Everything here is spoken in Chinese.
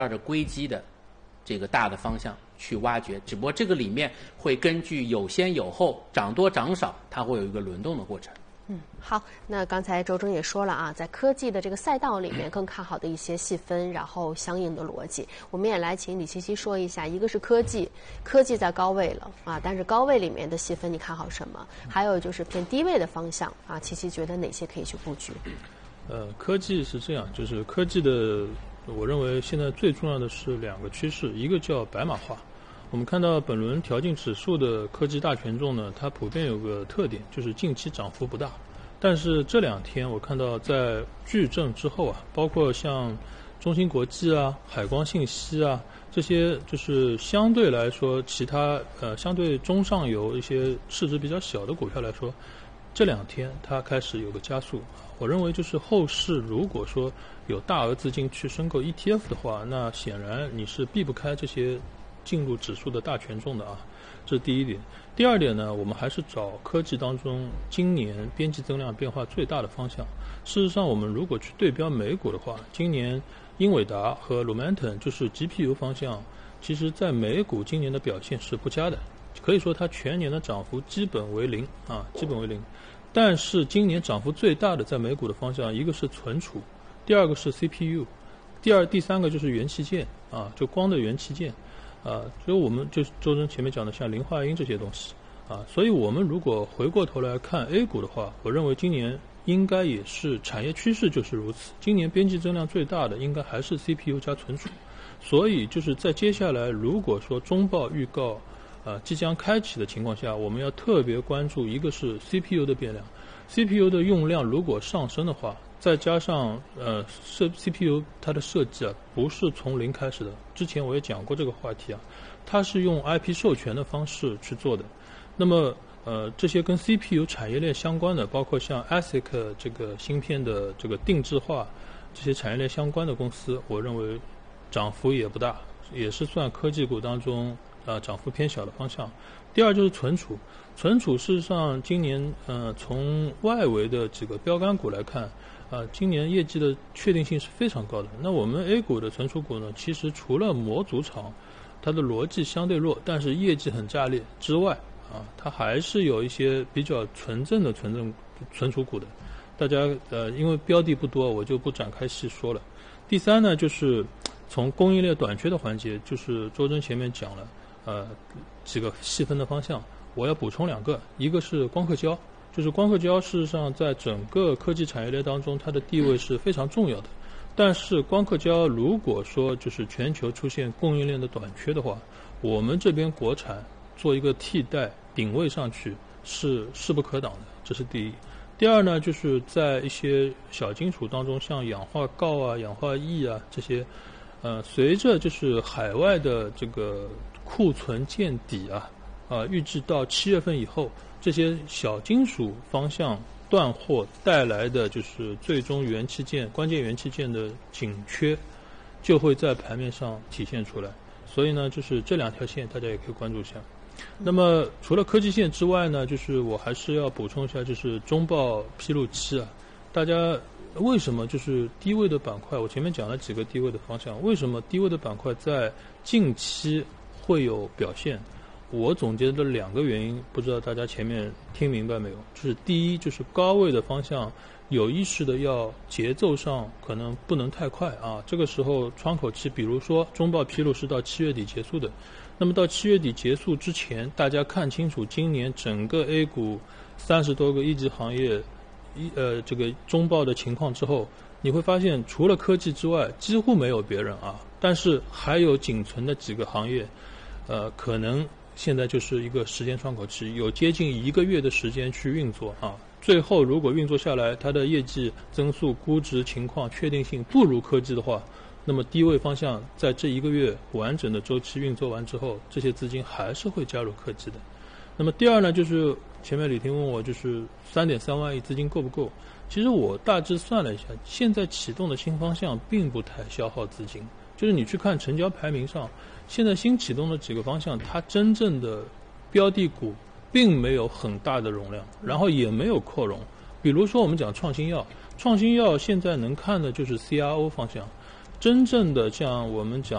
着硅基的这个大的方向去挖掘，只不过这个里面会根据有先有后，涨多涨少，它会有一个轮动的过程。 好，那刚才周征也说了啊，在科技的这个赛道里面更看好的一些细分，然后相应的逻辑，我们也来请李琪琪说一下，一个是科技在高位了啊，但是高位里面的细分你看好什么？还有就是偏低位的方向啊，琪琪觉得哪些可以去布局？ 科技是这样，就是科技的，我认为现在最重要的是两个趋势，一个叫白马化。我们看到本轮调进指数的科技大权重呢，它普遍有个特点，就是近期涨幅不大。但是这两天我看到在巨震之后啊，包括像中芯国际啊、海光信息啊这些，就是相对来说其他相对中上游一些市值比较小的股票来说，这两天它开始有个加速。我认为就是后市如果说有大额资金去申购 ETF 的话，那显然你是避不开这些进入指数的大权重的啊，这是第一点。第二点呢，我们还是找科技当中今年边际增量变化最大的方向。事实上，我们如果去对标美股的话，今年英伟达和 Lumentum 就是 GPU 方向，其实在美股今年的表现是不佳的，可以说它全年的涨幅基本为零啊，基本为零。但是今年涨幅最大的在美股的方向，一个是存储，第二个是 CPU， 第三个就是元器件啊，就光的元器件。所以我们就是周征前面讲的像磷化铟这些东西啊，所以我们如果回过头来看 A 股的话，我认为今年应该也是产业趋势就是如此。今年边际增量最大的应该还是 CPU 加存储，所以就是在接下来如果说中报预告即将开启的情况下，我们要特别关注一个是 CPU 的变量 ，CPU 的用量如果上升的话。再加上CPU 它的设计啊，不是从零开始的。之前我也讲过这个话题啊，它是用 IP 授权的方式去做的。那么这些跟 CPU 产业链相关的，包括像 ASIC 这个芯片的这个定制化这些产业链相关的公司，我认为涨幅也不大，也是算科技股当中涨幅偏小的方向。第二就是存储，存储事实上今年从外围的几个标杆股来看。今年业绩的确定性是非常高的。那我们 A 股的存储股呢，其实除了模组厂，它的逻辑相对弱，但是业绩很炸裂之外，它还是有一些比较纯正的存储股的。大家因为标的不多，我就不展开细说了。第三呢，就是从供应链短缺的环节，就是周征前面讲了，几个细分的方向，我要补充两个，一个是光刻胶。就是光刻胶事实上在整个科技产业链当中，它的地位是非常重要的。但是光刻胶如果说就是全球出现供应链的短缺的话，我们这边国产做一个替代顶位上去是势不可挡的，这是第一。第二呢，就是在一些小金属当中，像氧化锆啊、氧化铱啊这些，随着就是海外的这个库存见底预计到7月份以后。这些小金属方向断货带来的就是最终元器件、关键元器件的紧缺，就会在盘面上体现出来。所以呢，就是这两条线大家也可以关注一下。那么除了科技线之外呢，就是我还是要补充一下，就是中报披露期啊，大家为什么就是低位的板块？我前面讲了几个低位的方向，为什么低位的板块在近期会有表现？我总结的两个原因，不知道大家前面听明白没有？就是第一，就是高位的方向有意识的要节奏上可能不能太快啊。这个时候窗口期，比如说中报披露是到7月底结束的，那么到7月底结束之前，大家看清楚今年整个 A 股30多个一级行业这个中报的情况之后，你会发现除了科技之外，几乎没有别人啊。但是还有仅存的几个行业，可能。现在就是一个时间窗口期，有接近1个月的时间去运作啊。最后如果运作下来，它的业绩增速、估值情况确定性不如科技的话，那么低位方向在这1个月完整的周期运作完之后，这些资金还是会加入科技的。那么第二呢，就是前面李婷问我，就是3.3万亿资金够不够？其实我大致算了一下，现在启动的新方向并不太消耗资金，就是你去看成交排名上。现在新启动的几个方向，它真正的标的股并没有很大的容量，然后也没有扩容。比如说我们讲创新药，创新药现在能看的就是 CRO 方向， 真正的像我们讲